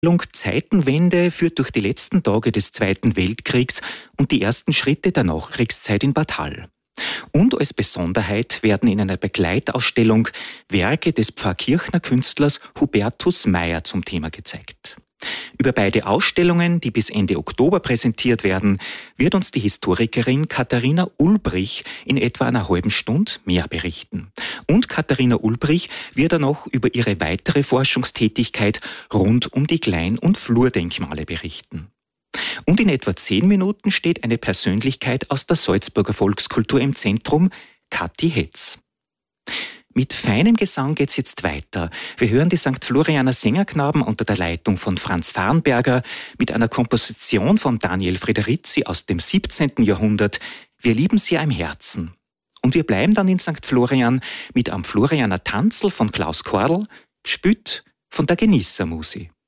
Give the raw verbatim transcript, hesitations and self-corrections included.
Zeitenwende führt durch die letzten Tage des Zweiten Weltkriegs und die ersten Schritte der Nachkriegszeit in Bad Hall. Und als Besonderheit werden in einer Begleitausstellung Werke des Pfarrkirchner Künstlers Hubertus Meyer zum Thema gezeigt. Über beide Ausstellungen, die bis Ende Oktober präsentiert werden, wird uns die Historikerin Katharina Ulbrich in etwa einer halben Stunde mehr berichten. Und Katharina Ulbrich wird dann noch über ihre weitere Forschungstätigkeit rund um die Klein- und Flurdenkmale berichten. Und in etwa zehn Minuten steht eine Persönlichkeit aus der Salzburger Volkskultur im Zentrum, Kathi Hetz. Mit feinem Gesang geht's jetzt weiter. Wir hören die Sankt Florianer Sängerknaben unter der Leitung von Franz Farnberger mit einer Komposition von Daniel Friederici aus dem siebzehnten Jahrhundert. Wir lieben sie im Herzen. Und wir bleiben dann in Sankt Florian mit am Florianer Tanzl von Klaus Kordl, gespielt von der Genießermusi.